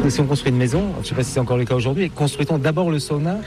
si on construit une maison, je ne sais pas si c'est encore le cas aujourd'hui, construit-on d'abord le sauna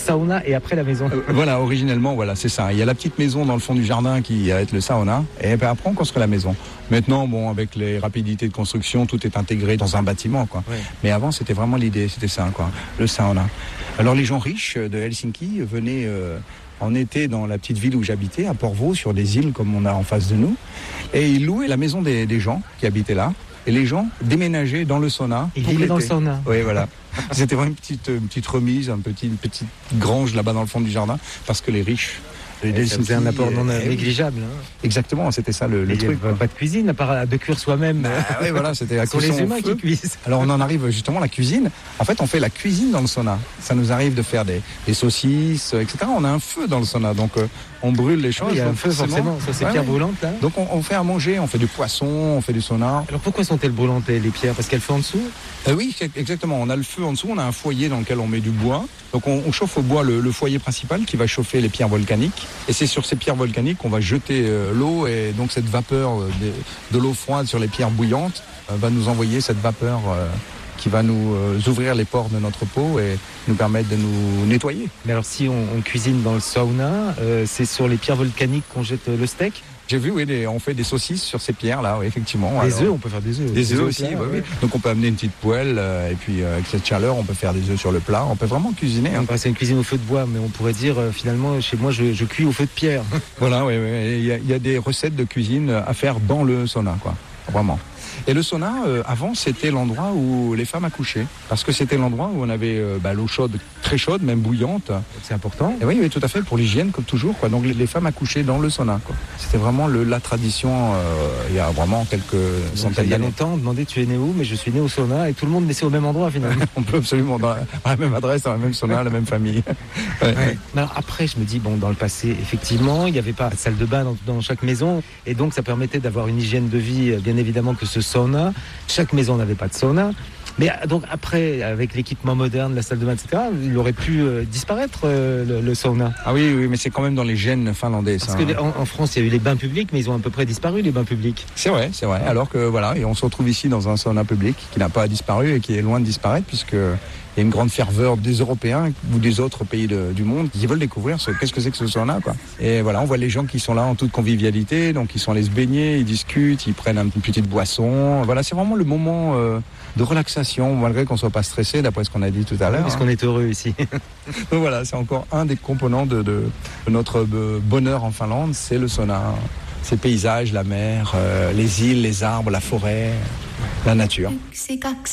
et après la maison. Voilà, originellement, voilà, c'est ça. Il y a la petite maison dans le fond du jardin qui va être le sauna, et puis après on construit la maison. Maintenant, bon, avec les rapidités de construction, tout est intégré dans un bâtiment, quoi. Oui. Mais avant, c'était vraiment l'idée, c'était ça, quoi, le sauna. Alors les gens riches de Helsinki venaient en été dans la petite ville où j'habitais, à Porvoo, sur des îles comme on a en face de nous, et ils louaient la maison des gens qui habitaient là. Et les gens déménageaient dans le sauna. Ils vivaient dans le sauna. Oui, voilà. C'était vraiment une petite remise, une petite grange là-bas dans le fond du jardin, parce que les riches... Ça faisait un apport non négligeable. Hein. Exactement, c'était ça le truc. Pas de cuisine, à part de cuire soi-même. Oui, voilà, c'était la cuisine. Ce sont les humains qui cuisent. Alors on en arrive justement à la cuisine. En fait, on fait la cuisine dans le sauna. Ça nous arrive de faire des saucisses, etc. On a un feu dans le sauna, donc on brûle les choses. Il y a un feu forcément, ça c'est pierres brûlantes là. Donc on fait à manger, on fait du poisson, on fait du sauna. Alors pourquoi sont-elles brûlantes les pierres? Parce qu'elles font en dessous? Oui, exactement. On a le feu en dessous, on a un foyer dans lequel on met du bois. Donc on chauffe au bois le foyer principal qui va chauffer les pierres volcaniques. Et c'est sur ces pierres volcaniques qu'on va jeter l'eau, et donc cette vapeur de l'eau froide sur les pierres bouillantes va nous envoyer cette vapeur qui va nous ouvrir les pores de notre peau et nous permettre de nous nettoyer. Mais alors si on cuisine dans le sauna, c'est sur les pierres volcaniques qu'on jette le steak? J'ai vu, oui, on fait des saucisses sur ces pierres-là, oui, effectivement. Des œufs, on peut faire des œufs. Des œufs aussi, oui. Donc on peut amener une petite poêle, et puis avec cette chaleur, on peut faire des œufs sur le plat. On peut vraiment cuisiner. Hein. C'est une cuisine au feu de bois, mais on pourrait dire, finalement, chez moi, je cuis au feu de pierre. Voilà, oui. Il y a des recettes de cuisine à faire dans le sauna, quoi. Vraiment. Et le sauna, avant, c'était l'endroit où les femmes accouchaient. Parce que c'était l'endroit où on avait l'eau chaude, très chaude, même bouillante. C'est important. Et oui, tout à fait, pour l'hygiène, comme toujours, quoi. Donc les femmes accouchaient dans le sauna, quoi. C'était vraiment la tradition, il y a vraiment quelques centaines d'années. Il y a longtemps, on demandait tu es né où, mais je suis né au sauna, et tout le monde naissait au même endroit, finalement. On peut absolument, dans la même adresse, dans la même sauna, la même famille. Ouais. Mais alors après, je me dis, dans le passé, effectivement, il n'y avait pas de salle de bain dans chaque maison, et donc ça permettait d'avoir une hygiène de vie, bien évidemment, que ce sauna. Chaque maison n'avait pas de sauna. Mais donc après, avec l'équipement moderne, la salle de bain, etc., il aurait pu disparaître le sauna. Ah oui, mais c'est quand même dans les gènes finlandais. Parce qu'en France, il y a eu les bains publics, mais ils ont à peu près disparu, les bains publics. C'est vrai. Alors que voilà, et on se retrouve ici dans un sauna public qui n'a pas disparu et qui est loin de disparaître, puisque il y a une grande ferveur des Européens ou des autres pays du monde qui veulent découvrir qu'est-ce que c'est que ce sauna, quoi. Et voilà, on voit les gens qui sont là en toute convivialité, donc ils sont allés se baigner, ils discutent, ils prennent une petite boisson. Voilà, c'est vraiment le moment de relaxation, malgré qu'on soit pas stressé, d'après ce qu'on a dit tout à l'heure. Parce qu'on est heureux ici. Donc voilà, c'est encore un des composants de notre bonheur en Finlande, c'est le sauna. Ces paysages, la mer, les îles, les arbres, la forêt, la nature.